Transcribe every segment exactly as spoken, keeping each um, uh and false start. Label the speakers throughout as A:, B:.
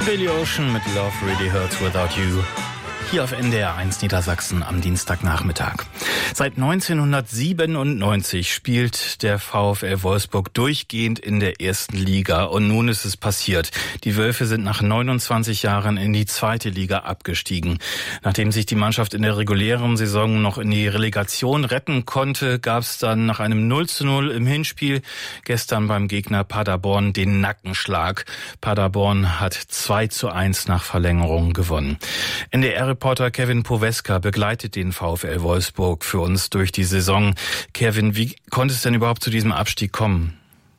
A: Billy Ocean mit Love Really Hurts Without You. Hier auf N D R eins Niedersachsen am Dienstagnachmittag. Seit neunzehnhundertsiebenundneunzig spielt der VfL Wolfsburg durchgehend in der ersten Liga und nun ist es passiert. Die Wölfe sind nach neunundzwanzig Jahren in die zweite Liga abgestiegen. Nachdem sich die Mannschaft in der regulären Saison noch in die Relegation retten konnte, gab es dann nach einem null zu null im Hinspiel gestern beim Gegner Paderborn den Nackenschlag. Paderborn hat zwei zu eins nach Verlängerung gewonnen. N D R-Reporter Kevin Poweska begleitet den VfL Wolfsburg für uns durch die Saison. Kevin, wie konnte es denn überhaupt zu diesem Abstieg kommen?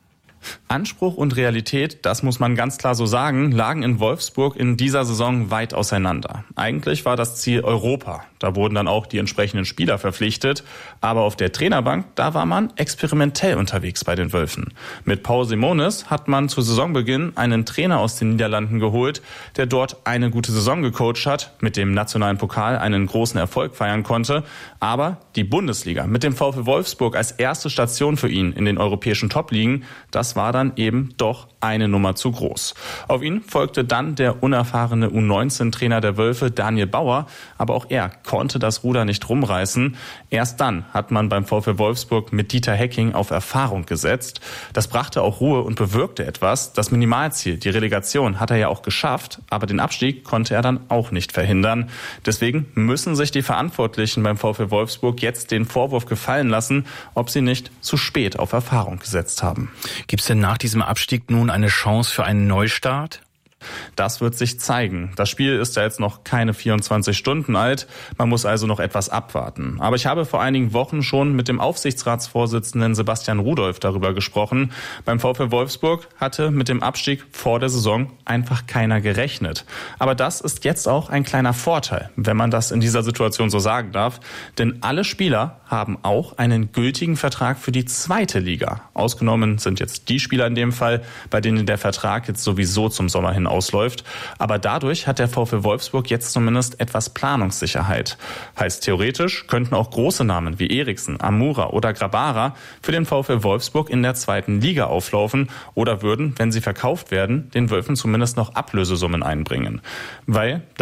B: Anspruch und Realität, das muss man ganz klar so sagen, lagen in Wolfsburg in dieser Saison weit auseinander. Eigentlich war das Ziel Europa. Da wurden dann auch die entsprechenden Spieler verpflichtet. Aber auf der Trainerbank, da war man experimentell unterwegs bei den Wölfen. Mit Paul Simonis hat man zu Saisonbeginn einen Trainer aus den Niederlanden geholt, der dort eine gute Saison gecoacht hat, mit dem nationalen Pokal einen großen Erfolg feiern konnte. Aber die Bundesliga mit dem VfL Wolfsburg als erste Station für ihn in den europäischen Top-Ligen, das war dann eben doch eine Nummer zu groß. Auf ihn folgte dann der unerfahrene U neunzehn Trainer der Wölfe, Daniel Bauer, aber auch er konnte das Ruder nicht rumreißen. Erst dann hat man beim VfL Wolfsburg mit Dieter Hecking auf Erfahrung gesetzt. Das brachte auch Ruhe und bewirkte etwas. Das Minimalziel, die Relegation, hat er ja auch geschafft, aber den Abstieg konnte er dann auch nicht verhindern. Deswegen müssen sich die Verantwortlichen beim VfL Wolfsburg jetzt den Vorwurf gefallen lassen, ob sie nicht zu spät auf Erfahrung gesetzt haben.
A: Gibt es denn nach diesem Abstieg nun eine Chance für einen Neustart?
B: Das wird sich zeigen. Das Spiel ist ja jetzt noch keine vierundzwanzig Stunden alt. Man muss also noch etwas abwarten. Aber ich habe vor einigen Wochen schon mit dem Aufsichtsratsvorsitzenden Sebastian Rudolph darüber gesprochen. Beim VfL Wolfsburg hatte mit dem Abstieg vor der Saison einfach keiner gerechnet. Aber das ist jetzt auch ein kleiner Vorteil, wenn man das in dieser Situation so sagen darf. Denn alle Spieler haben auch einen gültigen Vertrag für die zweite Liga. Ausgenommen sind jetzt die Spieler in dem Fall, bei denen der Vertrag jetzt sowieso zum Sommer hin ausläuft. Aber dadurch hat der VfL Wolfsburg jetzt zumindest etwas Planungssicherheit. Heißt, theoretisch könnten auch große Namen wie Eriksen, Amura oder Grabara für den VfL Wolfsburg in der zweiten Liga auflaufen oder würden, wenn sie verkauft werden, den Wölfen zumindest noch Ablösesummen einbringen. Weil